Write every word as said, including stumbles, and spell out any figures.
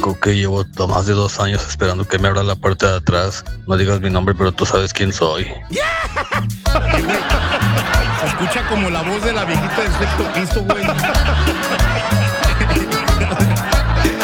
México que llevo do- más de dos años esperando que me abra la puerta de atrás. No digas mi nombre, pero tú sabes quién soy. Se escucha como la voz de la viejita del sexto piso, güey.